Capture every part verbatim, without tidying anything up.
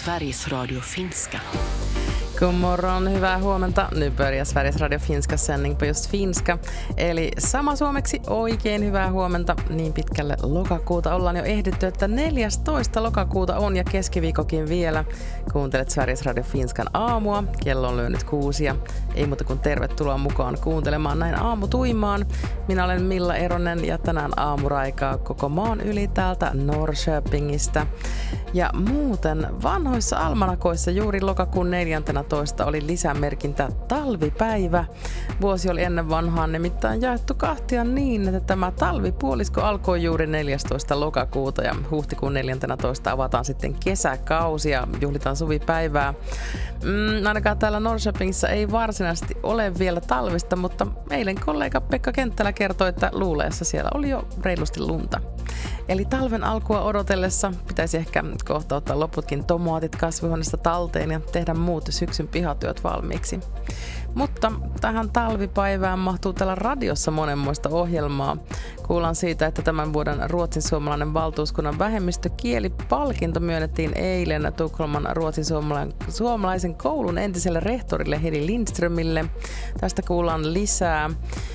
Sveriges Radio Finska. God morgon, hyvää huomenta. Nu börjar Sveriges Radio Finska sändning på just finska. Eli sama suomeksi oikein hyvää huomenta. Niin pitkälle lokakuuta ollaan jo ehditty, että neljästoista lokakuuta on ja keskiviikokin vielä. Kuuntelet Sveriges Radio Finskan aamua. Kello on lyönyt kuusia. Ei muuta kuin tervetuloa mukaan kuuntelemaan näin aamutuimaan. Minä olen Milla Eronen ja tänään aamuraikaa koko maan yli täältä Norrköpingistä. Ja muuten vanhoissa almanakoissa juuri lokakuun neljäntenätoista oli lisämerkintä talvipäivä. Vuosi oli ennen vanhaan nimittäin jaettu kahtia niin, että tämä talvipuolisko alkoi juuri neljästoista lokakuuta ja huhtikuun neljäntenätoista avataan sitten kesäkausi ja juhlitaan suvipäivää. Mm, ainakaan täällä Norrköpingissa ei varsinaisesti ole vielä talvista, mutta eilen kollega Pekka Kenttälä kertoi, että Luuleessa siellä oli jo reilusti lunta. Eli talven alkua odotellessa pitäisi ehkä kohta ottaa loputkin tomaatit kasvihuoneesta talteen ja tehdä muut syksyn pihatyöt valmiiksi. Mutta tähän talvipäivään mahtuu täällä radiossa monenmoista ohjelmaa. Kuullaan siitä, että tämän vuoden ruotsin suomalainen valtuuskunnan vähemmistökielipalkinto myönnettiin eilen Tukholman ruotsin suomalaisen koulun entiselle rehtorille Hedi Lindströmille. Tästä kuullaan lisää.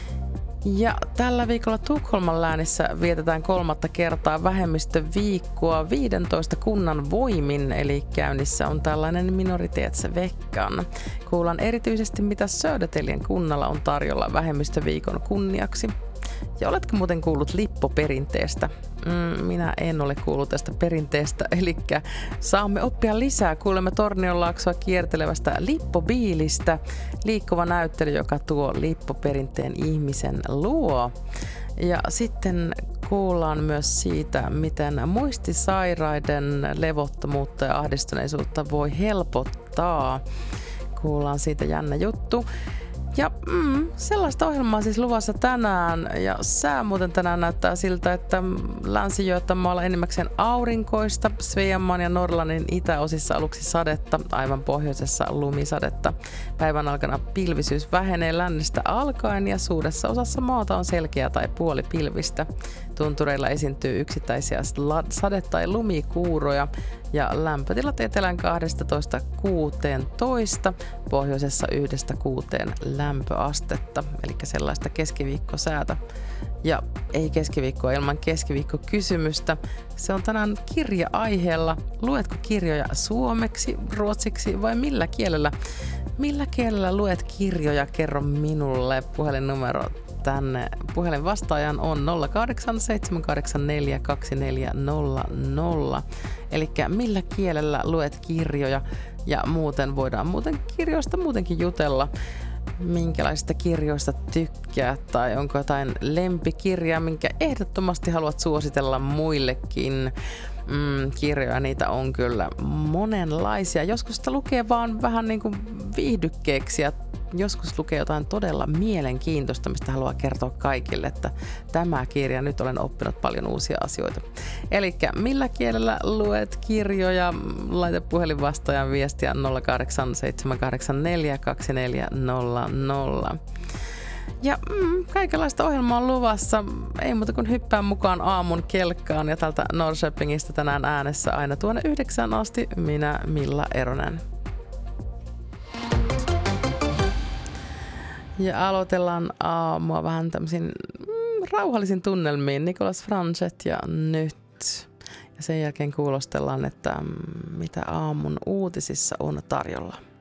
Ja tällä viikolla Tukholman läänissä vietetään kolmatta kertaa vähemmistöviikkoa viidentoista kunnan voimin, eli käynnissä on tällainen minoritetsveckan. Kuullaan erityisesti, mitä Södertäljen kunnalla on tarjolla vähemmistöviikon kunniaksi. Ja oletko muuten kuullut lippoperinteestä? Mm, minä en ole kuullut tästä perinteestä, eli saamme oppia lisää. Kuulemme Tornionlaaksoa kiertelevästä lippobiilistä, liikkuva näyttely, joka tuo lippoperinteen ihmisen luo. Ja sitten kuullaan myös siitä, miten muistisairaiden levottomuutta ja ahdistuneisuutta voi helpottaa. Kuullaan siitä jännä juttu. Ja mm, sellaista ohjelmaa siis luvassa tänään, ja sää muuten tänään näyttää siltä, että Länsi-Götamaalla enimmäkseen aurinkoista, Sveaman ja Norrlannin itäosissa aluksi sadetta, aivan pohjoisessa lumisadetta. Päivän aikana pilvisyys vähenee lännestä alkaen ja suuressa osassa maata on selkeä tai puolipilvistä. Tuntureilla esiintyy yksittäisiä sade- tai lumikuuroja ja lämpötilat etelän kaksitoista kuusitoista, pohjoisessa yhdestä kuuteen lämpöastetta, eli sellaista keskiviikkosäätä. Ja ei keskiviikkoa ilman keskiviikkokysymystä. Se on tänään kirja-aiheella. Luetko kirjoja suomeksi, ruotsiksi vai millä kielellä? Millä kielellä luet kirjoja? Kerro minulle. Puhelinnumero tänne puhelin vastaajan on nolla kahdeksan seitsemän kahdeksan neljä kaksi neljä nolla nolla. Eli millä kielellä luet kirjoja ja muuten voidaan muuten kirjoista muutenkin jutella. Minkälaisista kirjoista tykkää tai onko jotain lempikirjaa, minkä ehdottomasti haluat suositella muillekin. Mm, kirjoja niitä on kyllä monenlaisia. Joskus sitä lukee vaan vähän niin kuin viihdykkeeksi ja joskus lukee jotain todella mielenkiintoista, mistä haluaa kertoa kaikille, että tämä kirja, nyt olen oppinut paljon uusia asioita. Elikkä millä kielellä luet kirjoja? Laita puhelin vastaajan viestiä nolla kahdeksan seitsemän kahdeksan neljä kaksi neljä nolla nolla. Ja mm, kaikenlaista ohjelmaa on luvassa. Ei muuta kuin hyppää mukaan aamun kelkkaan ja tältä Norrköpingistä tänään äänessä aina tuonne yhdeksään asti. Minä Milla Eronen. Ja aloitellaan aamua vähän tämmöisiin mm, rauhallisin tunnelmiin. Nicolas Franchet ja Nyt. Ja sen jälkeen kuulostellaan, että mm, mitä aamun uutisissa on tarjolla.